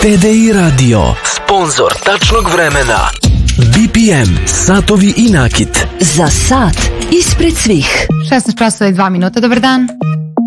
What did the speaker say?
TDI Radio, sponzor tačnog vremena. BPM, satovi i nakit. Za sat ispred svih. 16 časova i 2 minuta, dobar dan.